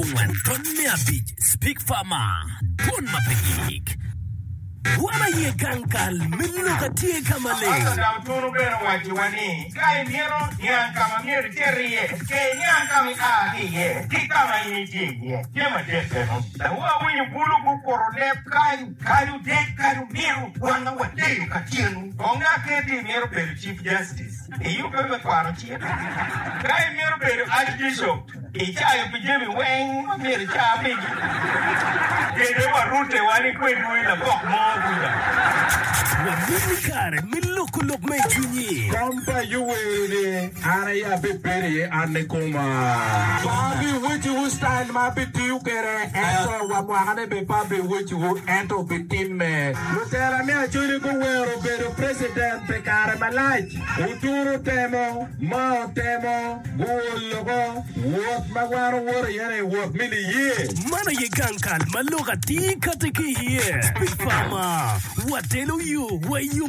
Pongwan, Tonmea Beach, Speak Farmer, Pon Mapegik. Wana ye gankal, Miluka Tia Kamale. Asa Turu Bera Wajiwani, Kai Miro, Yankama Miri Terry, Yankami Adi, Tikama Initi, Yama Desero. The one you Bulu Korone, Kayu Dek, Kayu Miro, one of what day you continue. Tonga Kati Miro, Chief Justice. You come a quarantine. Kai Miro, Archbishop. Ichaya Pijami Wang, Miri Chabi. They never root the one equate with a book more. Waminikare, Milukulok Mejuni. Kompa Yuwe, Araya Bipere, and Nekoma. Babi, which you stand, my bit you get, and so Wamahane Babi, which you enter with him. Lutera Mia Julico, where President Pekara Malaj, Uturu Temo, Mao Temo, Gologo, what Magwaro warrior, what many years. Mana ye gankal, Maluka Tika Tiki here. Speak Farmer. What tell you? Where you